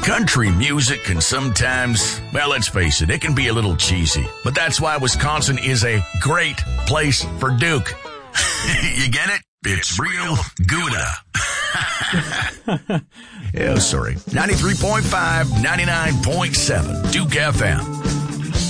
Country music can sometimes, well, let's face it, it can be a little cheesy. But that's why Wisconsin is a great place for Duke. You get it? It's real Gouda. Yeah, sorry. 93.5, 99.7, Duke FM.